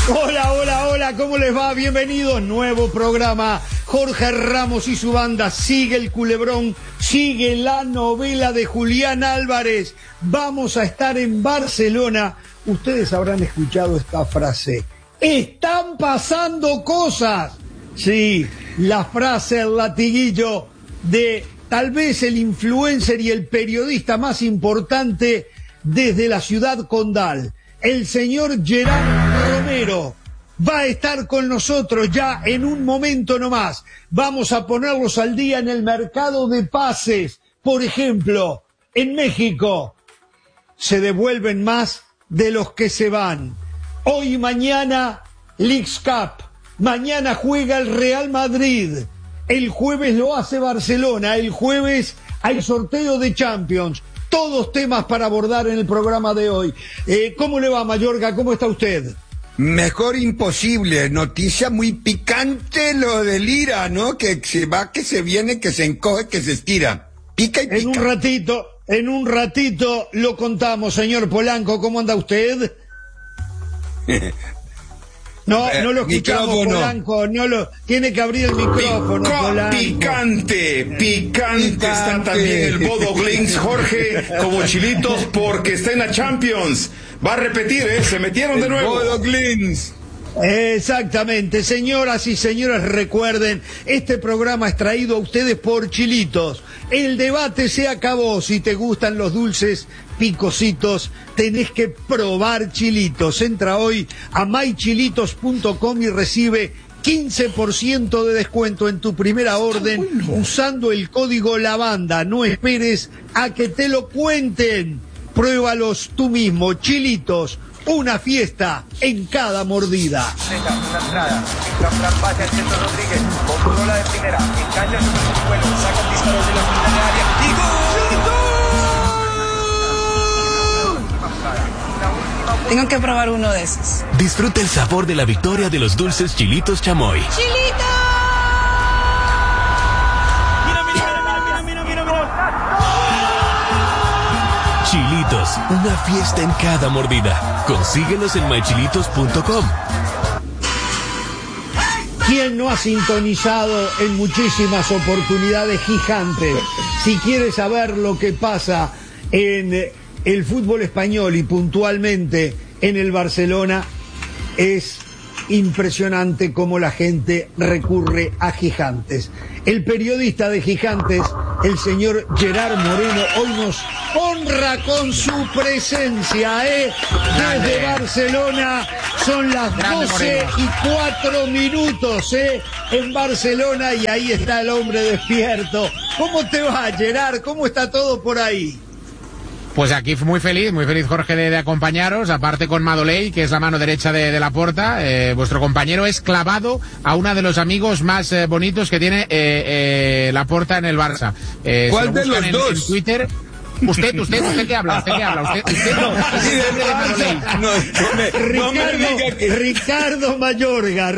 Hola, hola, hola, ¿cómo les va? Bienvenidos, nuevo programa. Jorge Ramos y su banda, sigue el culebrón, sigue la novela de Julián Álvarez. Vamos a estar en Barcelona. Ustedes habrán escuchado esta frase. ¡Están pasando cosas! Sí, la frase, el latiguillo de tal vez el influencer y el periodista más importante desde la ciudad condal. El señor Gerard Romero va a estar con nosotros ya en un momento nomás. Vamos a ponerlos al día en el mercado de pases. Por ejemplo, en México se devuelven más de los que se van. Hoy y mañana, Leagues Cup. Mañana juega el Real Madrid. El jueves lo hace Barcelona. El jueves hay sorteo de Champions. Todos temas para abordar en el programa de hoy. ¿Cómo le va, Mayorga? ¿Cómo está usted? Mejor imposible. Noticia muy picante lo del Lira, ¿no? Que se va, que se viene, que se encoge, que se estira. Pica y pica. En un ratito lo contamos, señor Polanco. ¿Cómo anda usted? No lo escuchamos, Polanco, tiene que abrir el micrófono, Polanco. Picante, está también el Bodo Glins, Jorge, como Chilitos, porque está en la Champions. Va a repetir, se metieron de nuevo. Bodo Glins. Exactamente, señoras y señores, recuerden, este programa es traído a ustedes por Chilitos. El debate se acabó. Si te gustan los dulces picositos, tenés que probar Chilitos. Entra hoy a mychilitos.com y recibe 15% de descuento en tu primera orden usando el código LAVANDA. No esperes a que te lo cuenten. Pruébalos tú mismo. Chilitos, una fiesta en cada mordida. Una entrada, Fran pase al centro Rodríguez, controla de primera, engancha sobre su vuelo, saca el disparo de la mitad de área y ¡gol! Tengo que probar uno de esos. Disfruta el sabor de la victoria de los dulces Chilitos Chamoy. ¡Chilitos! Chilitos, una fiesta en cada mordida. Consíguelos en mychilitos.com. ¿Quién no ha sintonizado en muchísimas oportunidades Gigantes? Si quiere saber lo que pasa en el fútbol español y puntualmente en el Barcelona, es impresionante cómo la gente recurre a Gigantes. El periodista de Gigantes, el señor Gerard Moreno, hoy nos honra con su presencia, desde Barcelona. Son las 12:04 en Barcelona, y ahí está el hombre despierto. ¿Cómo te va, Gerard? ¿Cómo está todo por ahí? Pues aquí muy feliz Jorge de acompañaros, aparte con Madoley, que es la mano derecha de Laporta. Vuestro compañero es clavado a uno de los amigos más bonitos que tiene Laporta en el Barça. ¿Cuál de los dos? En Twitter. Usted qué habla, usted Ricardo Mayorga.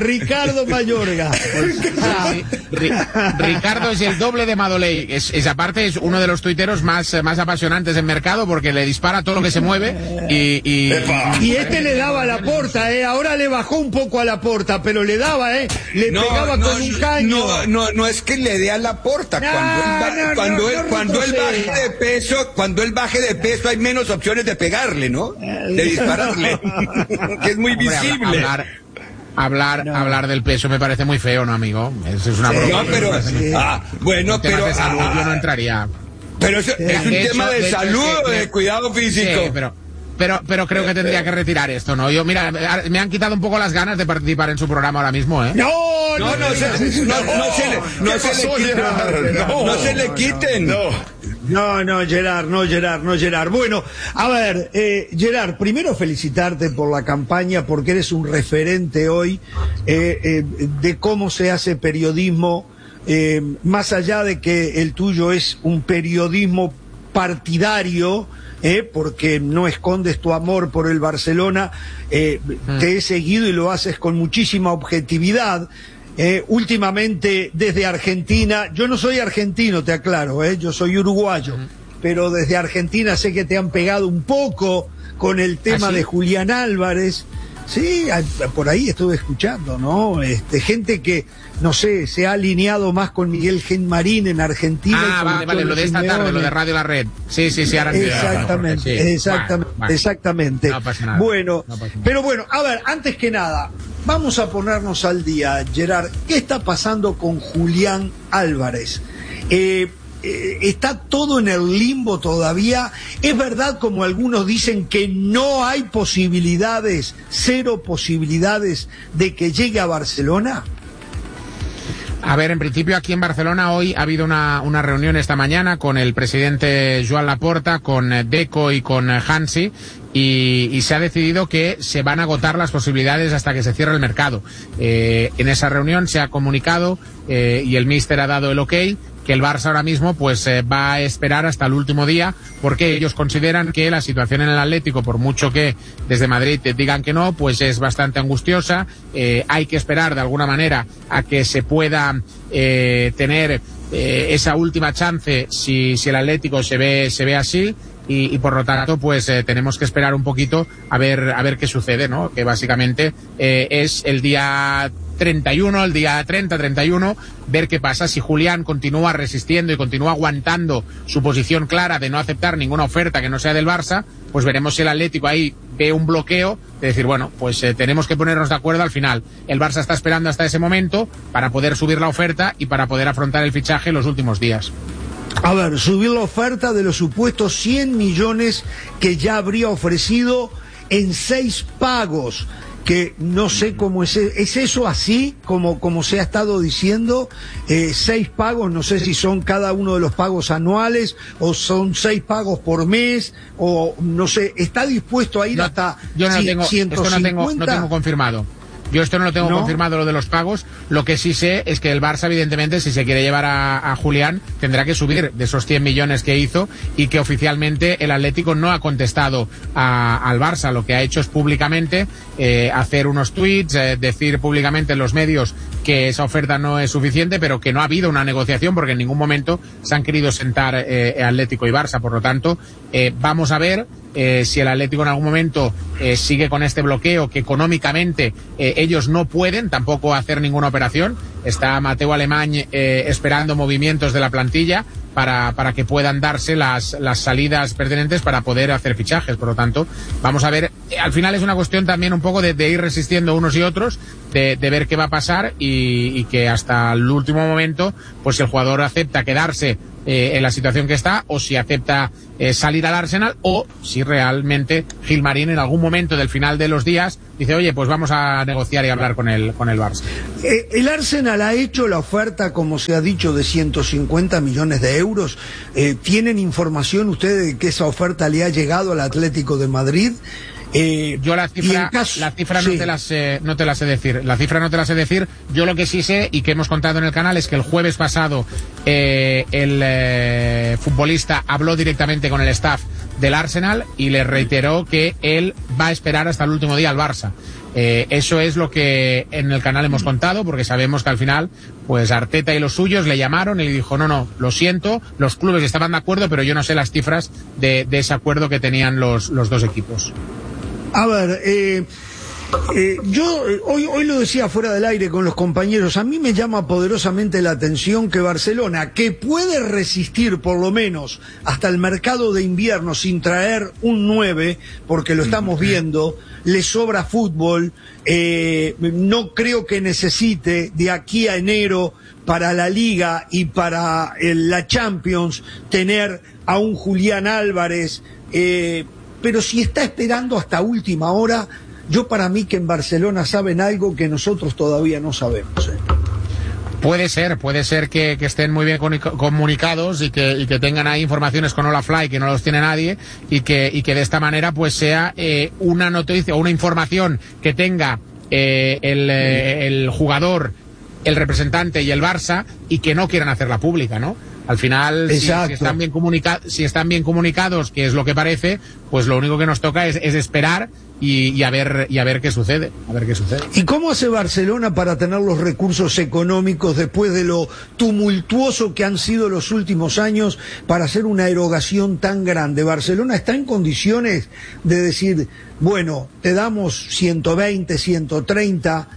Ricardo es el doble de Madoley. Es aparte, es uno de los tuiteros más apasionantes del mercado, porque le dispara todo lo que se mueve y este le daba a Laporta, ahora le bajó un poco a Laporta, pero le daba, le pegaba con un caño. No es que le dé a Laporta. Cuando él baje de peso, cuando él baje de peso hay menos opciones de pegarle, ¿no? De dispararle. Que es muy visible. Hablar del peso me parece muy feo, ¿no, amigo? Eso es una broma. No, pero bueno, pero de salud yo no entraría. Pero es un tema de salud, de cuidado físico. Sí, pero creo que tendría que retirar esto, ¿no? Yo, mira, me han quitado un poco las ganas de participar en su programa ahora mismo, ¿eh? No se le quiten. No, Gerard. Bueno, a ver, Gerard, primero felicitarte por la campaña, porque eres un referente hoy de cómo se hace periodismo, más allá de que el tuyo es un periodismo partidario, porque no escondes tu amor por el Barcelona, te he seguido y lo haces con muchísima objetividad. Últimamente desde Argentina, yo no soy argentino, te aclaro, yo soy uruguayo, pero desde Argentina sé que te han pegado un poco con el tema de Julián Álvarez. Sí, por ahí estuve escuchando, ¿no? Gente que, no sé, se ha alineado más con Miguel Genmarín en Argentina. Vale, lo de esta tarde, lo de Radio La Red. Sí, ahora exactamente. No pasa nada. Bueno, no pasa nada. Pero bueno, a ver, antes que nada, vamos a ponernos al día, Gerard. ¿Qué está pasando con Julián Álvarez? Está todo en el limbo todavía. Es verdad, como algunos dicen, que no hay posibilidades, 0 posibilidades de que llegue a Barcelona. A ver, en principio aquí en Barcelona hoy ha habido una reunión esta mañana con el presidente Joan Laporta, con Deco y con Hansi, y se ha decidido que se van a agotar las posibilidades hasta que se cierre el mercado. En esa reunión se ha comunicado y el míster ha dado el ok, que el Barça ahora mismo pues va a esperar hasta el último día, porque ellos consideran que la situación en el Atlético, por mucho que desde Madrid digan que no, pues es bastante angustiosa. Hay que esperar de alguna manera a que se pueda tener esa última chance si el Atlético se ve así. Y por lo tanto, pues tenemos que esperar un poquito a ver qué sucede, ¿no? Que básicamente es el día 31, el día 30-31, ver qué pasa. Si Julián continúa resistiendo y continúa aguantando su posición clara de no aceptar ninguna oferta que no sea del Barça, pues veremos si el Atlético ahí ve un bloqueo de decir, bueno, pues tenemos que ponernos de acuerdo al final. El Barça está esperando hasta ese momento para poder subir la oferta y para poder afrontar el fichaje en los últimos días. A ver, subir la oferta de los supuestos 100 millones que ya habría ofrecido en 6 pagos, que no sé cómo es eso así, como se ha estado diciendo, 6 pagos, no sé si son cada uno de los pagos anuales, o son 6 pagos por mes, o no sé, ¿está dispuesto a ir hasta 150? Esto no tengo confirmado. Yo esto no lo tengo confirmado, lo de los pagos. Lo que sí sé es que el Barça, evidentemente, si se quiere llevar a Julián, tendrá que subir de esos 100 millones que hizo, y que oficialmente el Atlético no ha contestado al Barça. Lo que ha hecho es públicamente hacer unos tweets, decir públicamente en los medios que esa oferta no es suficiente, pero que no ha habido una negociación, porque en ningún momento se han querido sentar Atlético y Barça. Por lo tanto, vamos a ver si el Atlético en algún momento sigue con este bloqueo, que económicamente ellos no pueden tampoco hacer ninguna operación. Está Mateu Alemany esperando movimientos de la plantilla para que puedan darse las salidas pertinentes para poder hacer fichajes. Por lo tanto, vamos a ver. Al final es una cuestión también un poco de ir resistiendo unos y otros, de ver qué va a pasar, y que hasta el último momento pues si el jugador acepta quedarse en la situación que está, o si acepta salir al Arsenal, o si realmente Gilmarín en algún momento del final de los días dice, oye, pues vamos a negociar y hablar con el Barça. El Arsenal ha hecho la oferta, como se ha dicho, de 150 millones de euros. ¿Tienen información ustedes de que esa oferta le ha llegado al Atlético de Madrid? Yo la cifra sí. no te la sé decir. La cifra no te la sé decir. Yo lo que sí sé, y que hemos contado en el canal, es que el jueves pasado el futbolista habló directamente con el staff del Arsenal y le reiteró que él va a esperar hasta el último día al Barça. Eso es lo que en el canal hemos contado, porque sabemos que al final pues Arteta y los suyos le llamaron y le dijo, no, lo siento, los clubes estaban de acuerdo, pero yo no sé las cifras de ese acuerdo que tenían los dos equipos. A ver, yo hoy lo decía fuera del aire con los compañeros, a mí me llama poderosamente la atención que Barcelona, que puede resistir por lo menos hasta el mercado de invierno sin traer un 9, porque lo estamos viendo, le sobra fútbol, no creo que necesite de aquí a enero para la Liga y para la Champions tener a un Julián Álvarez, pero si está esperando hasta última hora, yo para mí que en Barcelona saben algo que nosotros todavía no sabemos. Puede ser que estén muy bien comunicados y que tengan ahí informaciones con Olafly que no los tiene nadie, y que de esta manera pues sea una noticia o una información que tenga el jugador, el representante y el Barça, y que no quieran hacerla pública, ¿no? Al final, si están bien comunicados, que es lo que parece, pues lo único que nos toca es esperar y a ver qué sucede, ¿Y cómo hace Barcelona para tener los recursos económicos después de lo tumultuoso que han sido los últimos años para hacer una erogación tan grande? ¿Barcelona está en condiciones de decir, bueno, te damos 120, 130,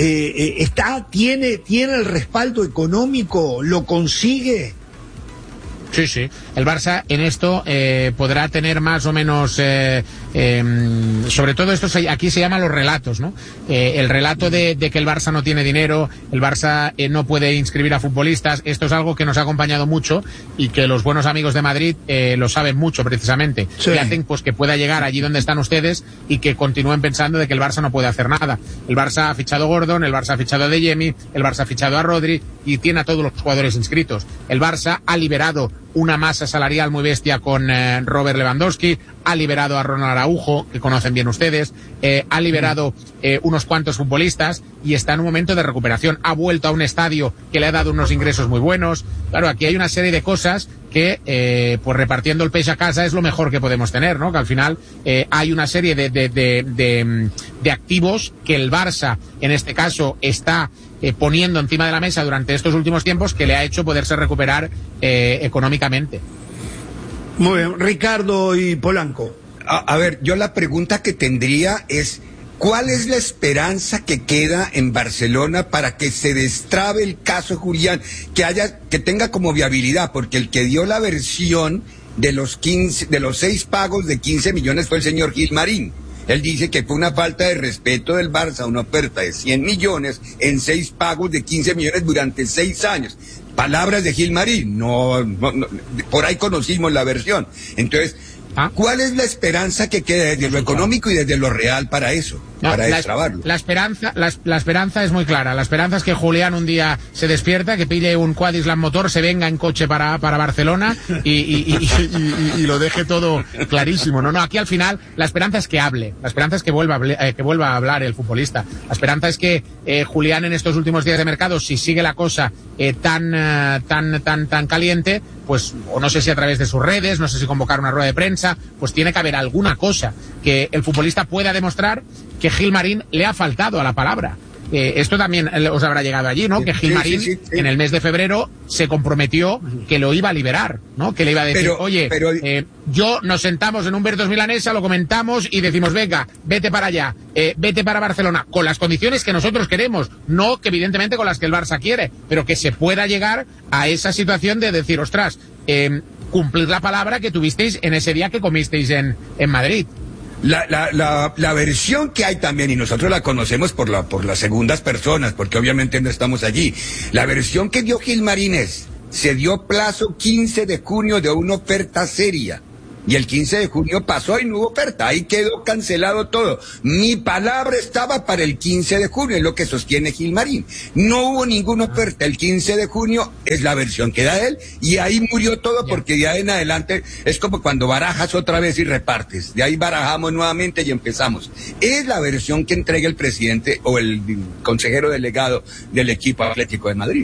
tiene el respaldo económico, lo consigue? Sí. El Barça en esto podrá tener más o menos, sobre todo esto aquí se llaman los relatos, ¿no? El relato de que el Barça no tiene dinero, el Barça no puede inscribir a futbolistas. Esto es algo que nos ha acompañado mucho y que los buenos amigos de Madrid lo saben mucho precisamente. Sí. Y hacen pues que pueda llegar allí donde están ustedes y que continúen pensando de que el Barça no puede hacer nada. El Barça ha fichado a Gordon, el Barça ha fichado a De Jemi, el Barça ha fichado a Rodri y tiene a todos los jugadores inscritos. El Barça ha liberado una masa salarial muy bestia con Robert Lewandowski, ha liberado a Ronald Araujo, que conocen bien ustedes, ha liberado unos cuantos futbolistas y está en un momento de recuperación. Ha vuelto a un estadio que le ha dado unos ingresos muy buenos. Claro, aquí hay una serie de cosas que, pues repartiendo el peix a casa es lo mejor que podemos tener, ¿no? Que al final hay una serie de activos que el Barça, en este caso, está poniendo encima de la mesa durante estos últimos tiempos que le ha hecho poderse recuperar económicamente. Muy bien, Ricardo y Polanco. A ver, yo la pregunta que tendría es, ¿cuál es la esperanza que queda en Barcelona para que se destrabe el caso Julián, que tenga como viabilidad? Porque el que dio la versión de los 6 pagos de 15 millones fue el señor Gilmarín. Él dice que fue una falta de respeto del Barça, una oferta de 100 millones en 6 pagos de 15 millones durante 6 años. Palabras de Gilmarín, no, por ahí conocimos la versión. Entonces, ¿cuál es la esperanza que queda desde lo económico y desde lo real para eso? Para destrabarlo. La esperanza es muy clara. La esperanza es que Julián un día se despierta, que pille un Quadisland motor, se venga en coche para Barcelona y lo deje todo clarísimo. No, aquí al final la esperanza es que hable. La esperanza es que vuelva a hablar el futbolista. La esperanza es que Julián en estos últimos días de mercado, si sigue la cosa tan caliente, pues, o no sé si a través de sus redes, no sé si convocar una rueda de prensa, pues tiene que haber alguna cosa que el futbolista pueda demostrar que Gilmarín le ha faltado a la palabra. Esto también os habrá llegado allí, ¿no? Que Gilmarín sí. En el mes de febrero se comprometió que lo iba a liberar, ¿no? Que le iba a decir, nos sentamos en un Bertos Milanesa, lo comentamos y decimos, venga, vete para allá, vete para Barcelona, con las condiciones que nosotros queremos, no que evidentemente con las que el Barça quiere, pero que se pueda llegar a esa situación de decir, ostras, cumplir la palabra que tuvisteis en ese día que comisteis en Madrid. La versión que hay también, y nosotros la conocemos por las segundas personas, porque obviamente no estamos allí, la versión que dio Gilmarín se dio plazo 15 de junio de una oferta seria. Y el 15 de junio pasó y no hubo oferta, ahí quedó cancelado todo. Mi palabra estaba para el 15 de junio, es lo que sostiene Gilmarín. No hubo ninguna oferta, el 15 de junio es la versión que da él, y ahí murió todo, porque de ahí en adelante es como cuando barajas otra vez y repartes. De ahí barajamos nuevamente y empezamos. Es la versión que entrega el presidente o el consejero delegado del equipo Atlético de Madrid.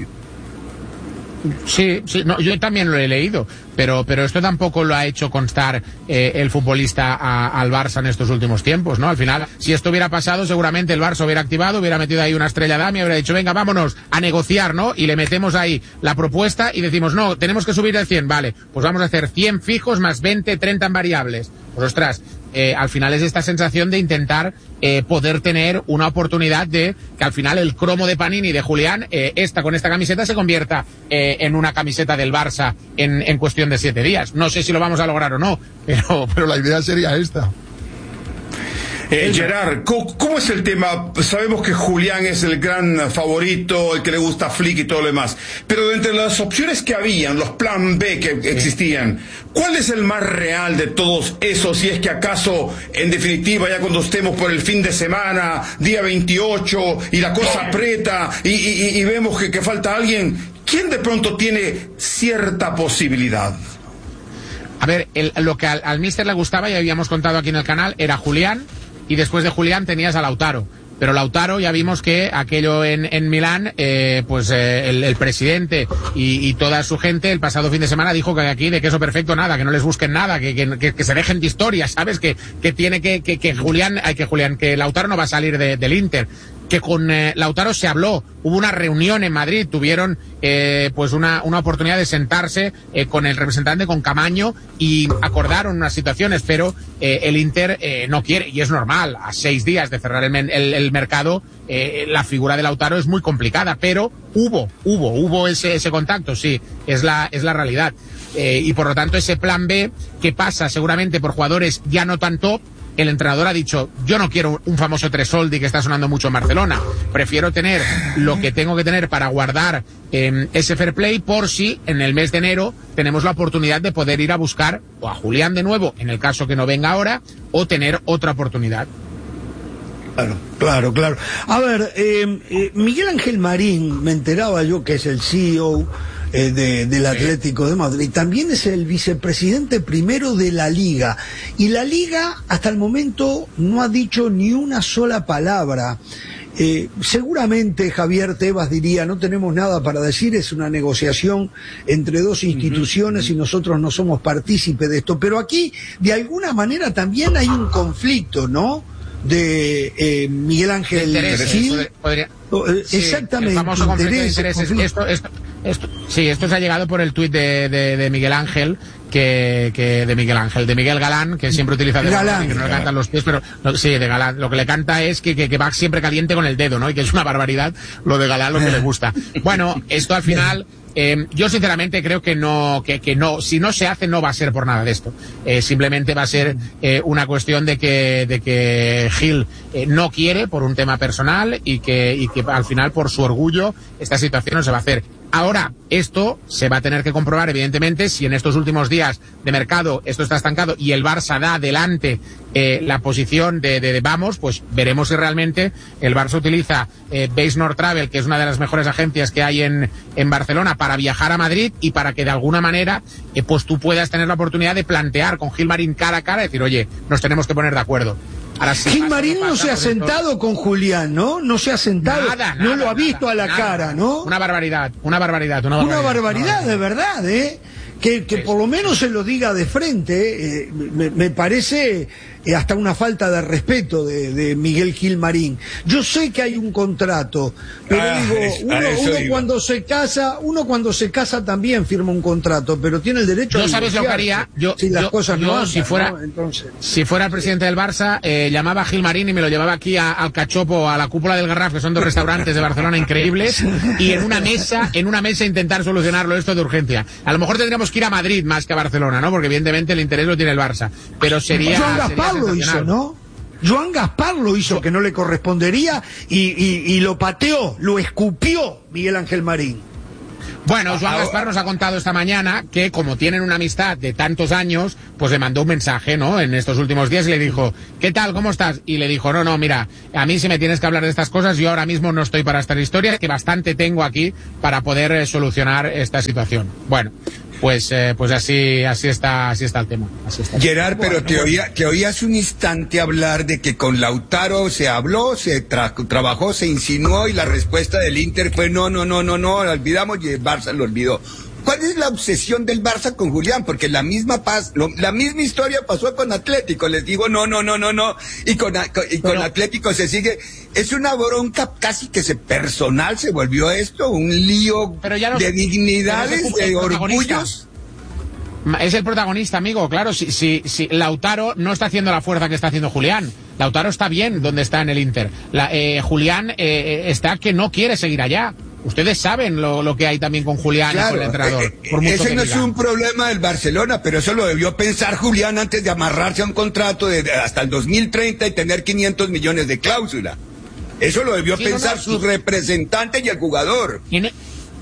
Sí, no, yo también lo he leído, pero esto tampoco lo ha hecho constar el futbolista al Barça en estos últimos tiempos, ¿no? Al final, si esto hubiera pasado, seguramente el Barça hubiera activado, hubiera metido ahí una estrella Dami, hubiera dicho, venga, vámonos a negociar, ¿no? Y le metemos ahí la propuesta y decimos, no, tenemos que subir el 100, vale, pues vamos a hacer 100 fijos más 20, 30 en variables. Pues ostras, al final es esta sensación de intentar poder tener una oportunidad de que al final el cromo de Panini de Julián, con esta camiseta se convierta en una camiseta del Barça en cuestión de 7 días. No sé si lo vamos a lograr o no, pero la idea sería esta. Gerard, ¿cómo es el tema? Sabemos que Julián es el gran favorito, el que le gusta a Flick y todo lo demás, pero entre las opciones que habían, los plan B que existían, ¿cuál es el más real de todos esos? Si es que acaso, en definitiva, ya cuando estemos por el fin de semana, día 28, y la cosa aprieta, y vemos que falta alguien, ¿quién de pronto tiene cierta posibilidad? A ver, lo que al míster le gustaba, ya habíamos contado aquí en el canal, era Julián, y después de Julián tenías a Lautaro. Pero Lautaro, ya vimos que aquello en Milán, el presidente y toda su gente el pasado fin de semana dijo que aquí de queso perfecto nada, que no les busquen nada, que se dejen de historias, ¿sabes? Que Lautaro no va a salir del Inter. Que con Lautaro se habló, hubo una reunión en Madrid, tuvieron una oportunidad de sentarse con el representante, con Camaño, y acordaron unas situaciones, pero el Inter no quiere, y es normal, a 6 días de cerrar el mercado, la figura de Lautaro es muy complicada, pero hubo ese contacto, sí, es la realidad. Y por lo tanto ese plan B, que pasa seguramente por jugadores ya no tan top. El entrenador ha dicho, yo no quiero un famoso Tresoldi que está sonando mucho en Barcelona, prefiero tener lo que tengo que tener para guardar ese fair play por si en el mes de enero tenemos la oportunidad de poder ir a buscar o a Julián de nuevo, en el caso que no venga ahora, o tener otra oportunidad. Claro. A ver, Miguel Ángel Marín, me enteraba yo que es el CEO del Atlético de Madrid, también es el vicepresidente primero de la Liga, y la Liga hasta el momento no ha dicho ni una sola palabra. Seguramente Javier Tebas diría, no tenemos nada para decir, es una negociación entre dos instituciones y nosotros no somos partícipes de esto, pero aquí de alguna manera también hay un conflicto, ¿no? De Miguel Ángel Gil. Exactamente. El famoso conflicto de intereses. Esto se ha llegado por el tuit de Miguel Ángel, de Miguel Galán, que siempre utiliza de Galán, que no le cantan los pies, pero de Galán. Lo que le canta es que va siempre caliente con el dedo, ¿no? Y que es una barbaridad lo de Galán, lo que le gusta. Bueno, esto al final, yo sinceramente creo que no, si no se hace no va a ser por nada de esto. Simplemente va a ser una cuestión de que Gil no quiere por un tema personal y que al final por su orgullo esta situación no se va a hacer. Ahora, esto se va a tener que comprobar, evidentemente, si en estos últimos días de mercado esto está estancado y el Barça da adelante la posición de vamos, pues veremos si realmente el Barça utiliza Base Nord Travel, que es una de las mejores agencias que hay en Barcelona, para viajar a Madrid y para que de alguna manera pues tú puedas tener la oportunidad de plantear con Gil Marín cara a cara, decir, oye, nos tenemos que poner de acuerdo. Ahora, Gil Marín no se ha sentado con Julián, ¿no? No se ha sentado, no lo ha visto a la cara, ¿no? Una barbaridad, de verdad, que por lo menos se lo diga de frente, me parece hasta una falta de respeto de Miguel Gil Marín. Yo sé que hay un contrato, pero uno cuando se casa también firma un contrato, pero tiene el derecho a sabes lo que haría si fuera el presidente del Barça, llamaba a Gil Marín y me lo llevaba aquí al Cachopo, a la Cúpula del Garraf, que son 2 restaurantes de Barcelona increíbles, y en una mesa intentar solucionarlo esto de urgencia. A lo mejor tendríamos que ir a Madrid más que a Barcelona, ¿no? Porque evidentemente el interés lo tiene el Barça, pero sería Joan Gaspar lo hizo, ¿no? Joan Gaspar lo hizo, que no le correspondería, y lo pateó, lo escupió Miguel Ángel Marín. Bueno, Joan Gaspar nos ha contado esta mañana que como tienen una amistad de tantos años, pues le mandó un mensaje, ¿no? En estos últimos días y le dijo, ¿qué tal? ¿Cómo estás? Y le dijo, no, mira, a mí si me tienes que hablar de estas cosas, yo ahora mismo no estoy para estas historias, que bastante tengo aquí para poder solucionar esta situación. Bueno, pues así está el tema. Gerard, pero te oí hace un instante hablar de que con Lautaro se habló, se trabajó, se insinuó y la respuesta del Inter fue no, lo olvidamos y el Barça lo olvidó. ¿Cuál es la obsesión del Barça con Julián? Porque la misma historia pasó con Atlético. Les digo no. Y con Atlético se sigue. Es una bronca casi que personal se volvió esto, un lío de dignidades, de orgullos. Es el protagonista, amigo, claro. Si Lautaro no está haciendo la fuerza que está haciendo Julián. Lautaro está bien donde está en el Inter. Julián está que no quiere seguir allá. Ustedes saben lo que hay también con Julián y con el entrenador. Ese no es un problema del Barcelona, pero eso lo debió pensar Julián antes de amarrarse a un contrato hasta el 2030 y tener 500 millones de cláusula. Eso lo debió pensar su representante y el jugador.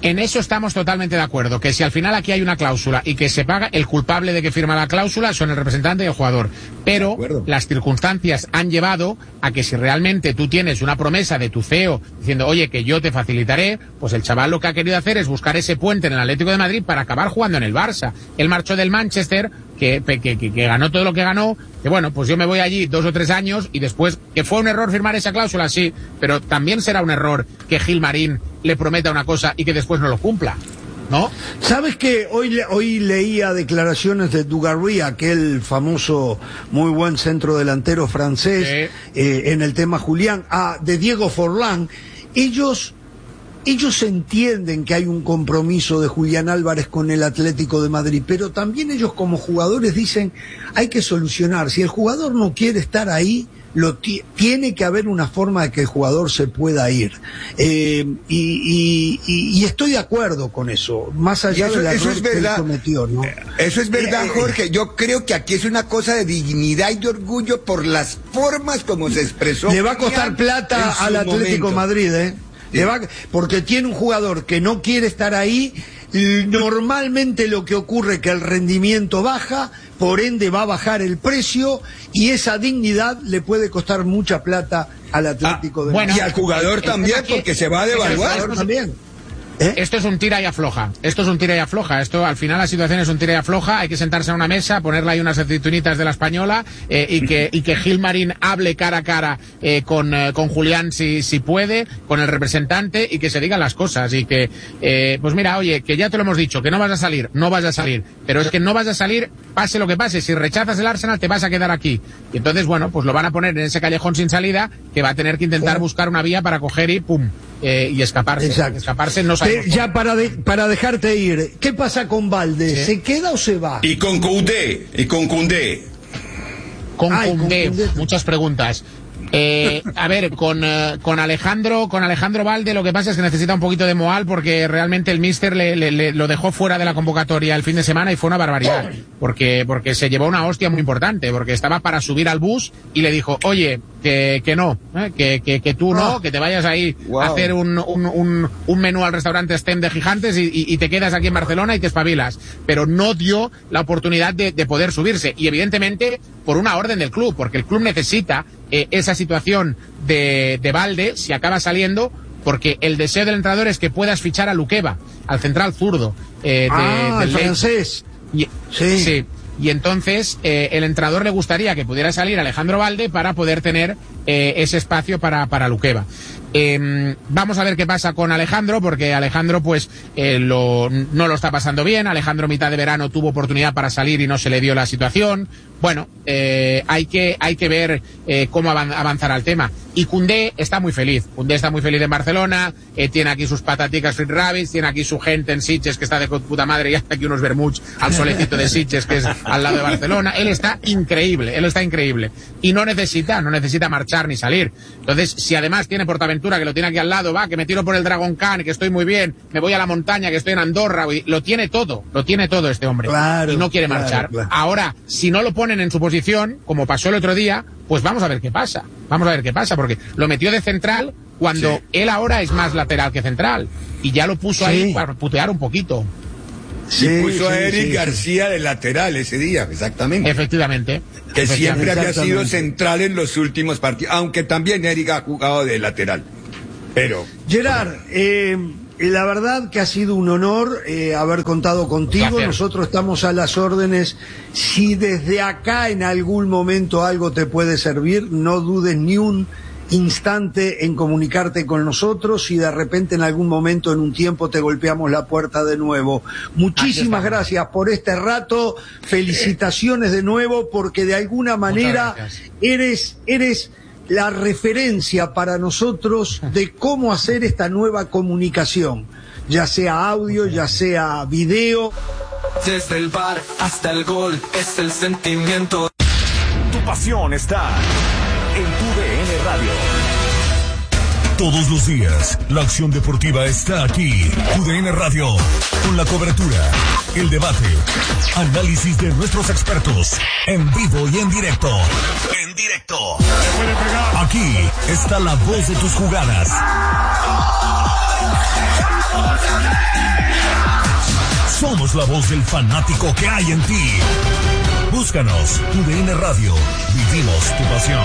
En eso estamos totalmente de acuerdo, que si al final aquí hay una cláusula y que se paga, el culpable de que firma la cláusula son el representante y el jugador. Pero las circunstancias han llevado a que si realmente tú tienes una promesa de tu CEO diciendo, oye, que yo te facilitaré, pues el chaval lo que ha querido hacer es buscar ese puente en el Atlético de Madrid para acabar jugando en el Barça. Él marchó del Manchester, que ganó todo lo que ganó, que bueno, pues yo me voy allí 2 o 3 años y después, que fue un error firmar esa cláusula, sí, pero también será un error que Gilmarín le prometa una cosa y que después no lo cumpla, ¿no? ¿Sabes qué? Hoy leía declaraciones de Dugarry, aquel famoso, muy buen centrodelantero francés, en el tema Julián, de Diego Forlán. Ellos entienden que hay un compromiso de Julián Álvarez con el Atlético de Madrid, pero también ellos como jugadores dicen, hay que solucionar. Si el jugador no quiere estar ahí, tiene que haber una forma de que el jugador se pueda ir. Y estoy de acuerdo con eso, más allá del error que él cometió, ¿no? Eso es verdad, Jorge. Yo creo que aquí es una cosa de dignidad y de orgullo por las formas como se expresó. Le va a costar plata al Atlético de Madrid, porque tiene un jugador que no quiere estar ahí. Normalmente lo que ocurre es que el rendimiento baja, por ende va a bajar el precio y esa dignidad le puede costar mucha plata al Atlético de Madrid. Y al jugador también, porque se va a devaluar. Esto es un tira y afloja. Esto, al final, la situación es un tira y afloja. Hay que sentarse a una mesa, ponerle ahí unas aceitunitas de la española y que Gilmarín hable cara a cara con Julián si puede, con el representante y que se digan las cosas. Y que, pues mira, oye, que ya te lo hemos dicho, que no vas a salir. Pero es que no vas a salir, pase lo que pase. Si rechazas el Arsenal, te vas a quedar aquí. Y entonces, bueno, pues lo van a poner en ese callejón sin salida que va a tener que intentar buscar una vía para coger y pum. Y escaparse. Exacto. Escaparse no sabemos. Ya para dejarte ir, ¿qué pasa con Valde? ¿Se queda o se va? Y con Koundé. Con Koundé, muchas preguntas. A ver, con Alejandro Valde lo que pasa es que necesita un poquito de moral porque realmente el míster lo dejó fuera de la convocatoria el fin de semana y fue una barbaridad porque se llevó una hostia muy importante porque estaba para subir al bus y le dijo, oye, que no, que tú no, que te vayas ahí a hacer un menú al restaurante Stem de Gigantes y te quedas aquí en Barcelona y te espabilas, pero no dio la oportunidad de poder subirse y evidentemente por una orden del club, porque el club necesita esa situación de Valde si acaba saliendo, porque el deseo del entrenador es que puedas fichar a Luqueva, al central zurdo del francés. Sí. Y entonces el entrenador le gustaría que pudiera salir Alejandro Valde para poder tener ese espacio para Luqueva. Vamos a ver qué pasa con Alejandro, porque Alejandro pues no lo está pasando bien. Alejandro mitad de verano tuvo oportunidad para salir y no se le dio la situación. Bueno, hay que ver cómo avanzará el tema. Y Koundé está muy feliz. Koundé está muy feliz en Barcelona, tiene aquí sus pataticas Fit Rabbits, tiene aquí su gente en Sitges que está de puta madre y hace aquí unos vermuts al solecito de Sitges que es al lado de Barcelona. Él está increíble. Y no necesita marchar ni salir. Entonces, si además tiene Portaventura que lo tiene aquí al lado, que me tiro por el Dragon Khan, que estoy muy bien, me voy a la montaña, que estoy en Andorra, lo tiene todo este hombre. Claro, y no quiere marchar. Claro. Ahora, si no lo ponen en su posición, como pasó el otro día, pues vamos a ver qué pasa, porque lo metió de central cuando él ahora es más lateral que central, y ya lo puso ahí para putear un poquito. Puso a Eric García de lateral ese día, exactamente. Efectivamente. Que siempre había sido central en los últimos partidos, aunque también Eric ha jugado de lateral. Pero... Gerard, la verdad que ha sido un honor haber contado contigo. Gracias. Nosotros estamos a las órdenes. Si desde acá en algún momento algo te puede servir, no dudes ni un instante en comunicarte con nosotros. Si de repente en algún momento, en un tiempo, te golpeamos la puerta de nuevo. Muchísimas gracias por este rato. Felicitaciones de nuevo, porque de alguna manera eres la referencia para nosotros de cómo hacer esta nueva comunicación, ya sea audio, ya sea video. Desde el bar hasta el gol es el sentimiento. Tu pasión está en tu DN Radio. Todos los días, la acción deportiva está aquí. UDN Radio, con la cobertura, el debate, análisis de nuestros expertos, en vivo y en directo. Aquí está la voz de tus jugadas. Somos la voz del fanático que hay en ti. Búscanos, TUDN Radio. Vivimos tu pasión.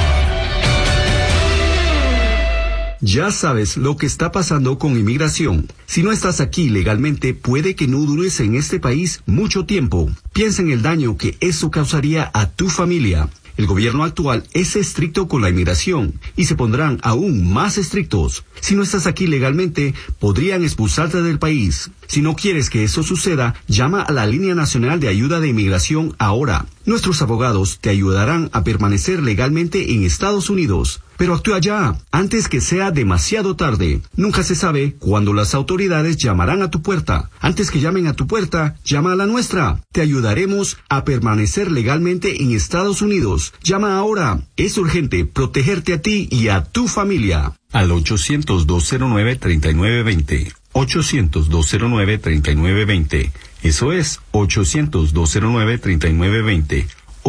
Ya sabes lo que está pasando con inmigración. Si no estás aquí legalmente, puede que no dures en este país mucho tiempo. Piensa en el daño que eso causaría a tu familia. El gobierno actual es estricto con la inmigración y se pondrán aún más estrictos. Si no estás aquí legalmente, podrían expulsarte del país. Si no quieres que eso suceda, llama a la Línea Nacional de Ayuda de Inmigración ahora. Nuestros abogados te ayudarán a permanecer legalmente en Estados Unidos. Pero actúa ya, antes que sea demasiado tarde. Nunca se sabe cuándo las autoridades llamarán a tu puerta. Antes que llamen a tu puerta, llama a la nuestra. Te ayudaremos a permanecer legalmente en Estados Unidos. Llama ahora. Es urgente protegerte a ti y a tu familia. Al 800-209-3920. 800-209-3920. Eso es 800-209-3920.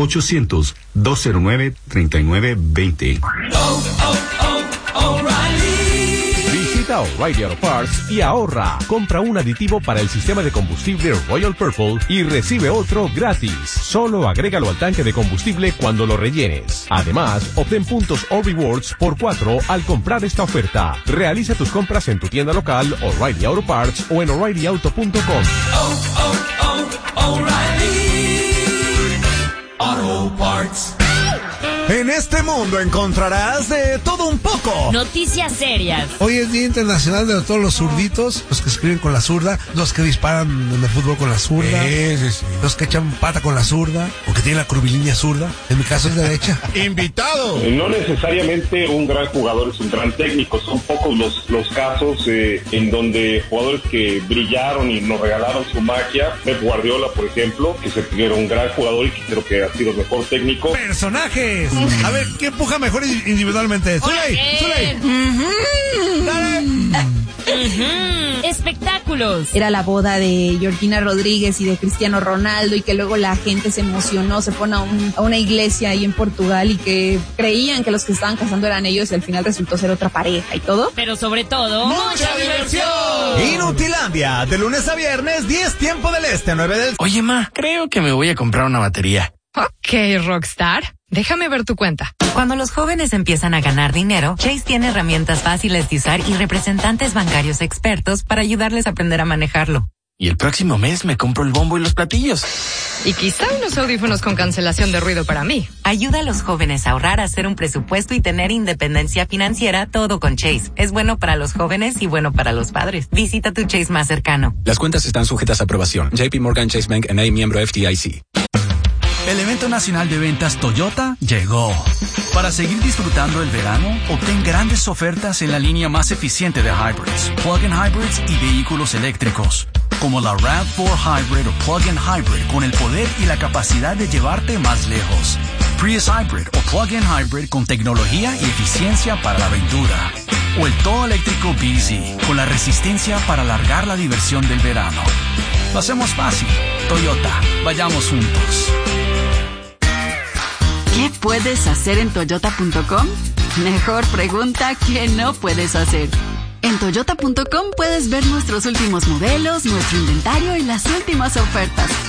800-209-3920. Visita O'Reilly Auto Parts y ahorra. Compra un aditivo para el sistema de combustible Royal Purple y recibe otro gratis. Solo agrégalo al tanque de combustible cuando lo rellenes. Además, obtén puntos o rewards por 4 al comprar esta oferta. Realiza tus compras en tu tienda local O'Reilly Auto Parts o en O'ReillyAuto.com. Auto Parts. En este mundo encontrarás de todo un poco. Noticias serias. Hoy es Día Internacional de todos los zurditos, los que escriben con la zurda, los que disparan en el fútbol con la zurda, los que echan pata con la zurda, o que tienen la curvilínea zurda. En mi caso es derecha. ¡Invitado! No necesariamente un gran jugador es un gran técnico. Son pocos los casos en donde jugadores que brillaron y nos regalaron su magia. Pep Guardiola, por ejemplo, que era un gran jugador y que creo que ha sido el mejor técnico. ¡Personajes! A ver, ¿quién empuja mejor individualmente? ¡Zuley! ¡Dale! Espectáculos. Era la boda de Georgina Rodríguez y de Cristiano Ronaldo y que luego la gente se emocionó, se fue a una iglesia ahí en Portugal y que creían que los que estaban casando eran ellos y al final resultó ser otra pareja y todo. Pero sobre todo, ¡mucha diversión! Inutilandia, de lunes a viernes, 10 tiempo del este, 9 del... Oye, ma, creo que me voy a comprar una batería. Ok, Rockstar. Déjame ver tu cuenta. Cuando los jóvenes empiezan a ganar dinero, Chase tiene herramientas fáciles de usar y representantes bancarios expertos para ayudarles a aprender a manejarlo. Y el próximo mes me compro el bombo y los platillos. Y quizá unos audífonos con cancelación de ruido para mí. Ayuda a los jóvenes a ahorrar, a hacer un presupuesto y tener independencia financiera, todo con Chase. Es bueno para los jóvenes y bueno para los padres. Visita tu Chase más cercano. Las cuentas están sujetas a aprobación. JP Morgan Chase Bank N.A. miembro FDIC. El evento nacional de ventas Toyota llegó. Para seguir disfrutando el verano, obtén grandes ofertas en la línea más eficiente de hybrids, plug-in hybrids y vehículos eléctricos, como la RAV4 Hybrid o plug-in hybrid con el poder y la capacidad de llevarte más lejos. Prius Hybrid o plug-in hybrid con tecnología y eficiencia para la aventura. O el todo eléctrico BZ con la resistencia para alargar la diversión del verano. Lo hacemos fácil. Toyota, vayamos juntos. ¿Qué puedes hacer en Toyota.com? Mejor pregunta, ¿qué no puedes hacer? En Toyota.com puedes ver nuestros últimos modelos, nuestro inventario y las últimas ofertas.